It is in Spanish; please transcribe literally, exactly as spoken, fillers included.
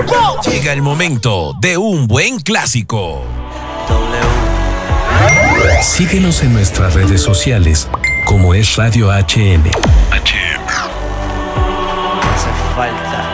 Llega el momento de un buen clásico. Síguenos en nuestras redes sociales, como es Radio H M. H M. Hace falta.